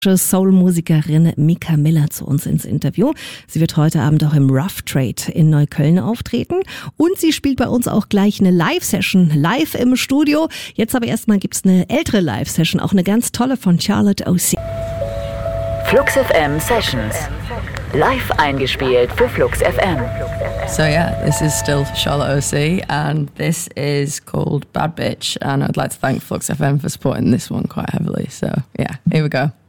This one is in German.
Soul-Musikerin Mika Miller zu uns ins Interview. Sie wird heute Abend auch im Rough Trade in Neukölln auftreten und sie spielt bei uns auch gleich eine Live-Session, live im Studio. Jetzt aber erstmal gibt's eine ältere Live-Session, auch eine ganz tolle von Charlotte O.C. Flux FM Sessions. Live eingespielt für Flux FM. So yeah, this is still Charlotte O.C. and this is called Bad Bitch, and I'd like to thank Flux FM for supporting this one quite heavily. So yeah, here we go.